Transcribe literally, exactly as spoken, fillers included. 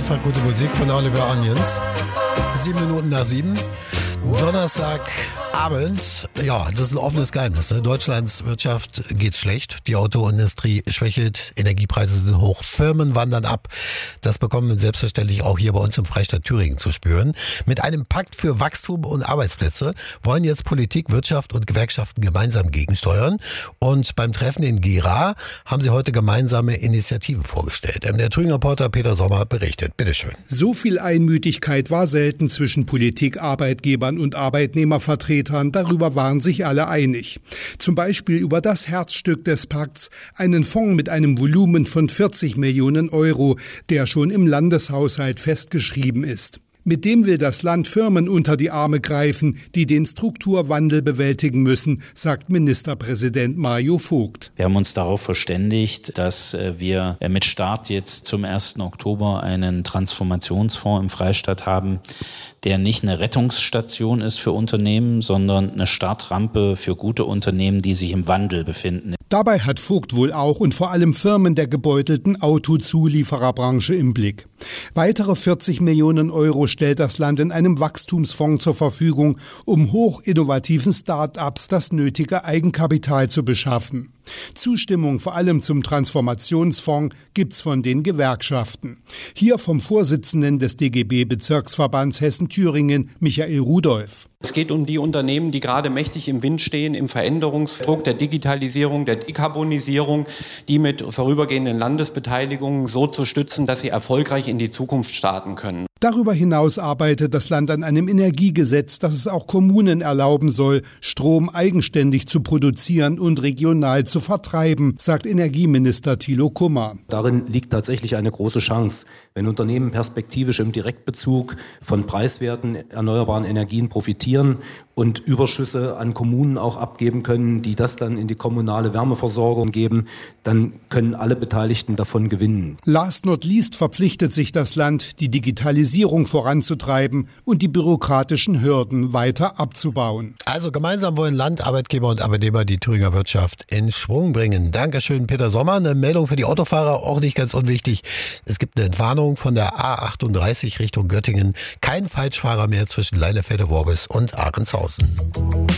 einfach gute Musik von Oliver Onions. Sieben Minuten nach sieben. Donnerstagabend. Ja, das ist ein offenes Geheimnis. Ne? Deutschlands Wirtschaft geht schlecht. Die Autoindustrie schwächelt. Energiepreise sind hoch. Firmen wandern ab. Das bekommen wir selbstverständlich auch hier bei uns im Freistaat Thüringen zu spüren. Mit einem Pakt für Wachstum und Arbeitsplätze wollen jetzt Politik, Wirtschaft und Gewerkschaften gemeinsam gegensteuern. Und beim Treffen in Gera haben sie heute gemeinsame Initiativen vorgestellt. Der Thüringen-Reporter Peter Sommer berichtet. Bitteschön. So viel Einmütigkeit war selten zwischen Politik, Arbeitgebern und Arbeitnehmervertretern. Darüber waren sich alle einig. Zum Beispiel über das Herzstück des Pakts, einen Fonds mit einem Volumen von vierzig Millionen Euro, der schon im Landeshaushalt festgeschrieben ist. Mit dem will das Land Firmen unter die Arme greifen, die den Strukturwandel bewältigen müssen, sagt Ministerpräsident Mario Vogt. Wir haben uns darauf verständigt, dass wir mit Start jetzt zum ersten Oktober einen Transformationsfonds im Freistaat haben, der nicht eine Rettungsstation ist für Unternehmen, sondern eine Startrampe für gute Unternehmen, die sich im Wandel befinden. Dabei hat Vogt wohl auch und vor allem Firmen der gebeutelten Autozuliefererbranche im Blick. Weitere vierzig Millionen Euro stellt das Land in einem Wachstumsfonds zur Verfügung, um hochinnovativen Start-ups das nötige Eigenkapital zu beschaffen. Zustimmung vor allem zum Transformationsfonds gibt's von den Gewerkschaften. Hier vom Vorsitzenden des D G B-Bezirksverbands Hessen-Thüringen, Michael Rudolph. Es geht um die Unternehmen, die gerade mächtig im Wind stehen, im Veränderungsdruck der Digitalisierung, der Dekarbonisierung, die mit vorübergehenden Landesbeteiligungen so zu stützen, dass sie erfolgreich in die Zukunft starten können. Darüber hinaus arbeitet das Land an einem Energiegesetz, das es auch Kommunen erlauben soll, Strom eigenständig zu produzieren und regional zu vertreiben, sagt Energieminister Thilo Kummer. Darin liegt tatsächlich eine große Chance. Wenn Unternehmen perspektivisch im Direktbezug von preiswerten erneuerbaren Energien profitieren und Überschüsse an Kommunen auch abgeben können, die das dann in die kommunale Wärmeversorgung geben, dann können alle Beteiligten davon gewinnen. Last not least verpflichtet sich das Land, die Digitalisierung voranzutreiben und die bürokratischen Hürden weiter abzubauen. Also gemeinsam wollen Land, Arbeitgeber und Arbeitnehmer die Thüringer Wirtschaft in Schwung bringen. Dankeschön, Peter Sommer. Eine Meldung für die Autofahrer, auch nicht ganz unwichtig. Es gibt eine Entwarnung von der A achtunddreißig Richtung Göttingen. Kein Falschfahrer mehr zwischen Leinefelder-Worbis und Ahrenshofen.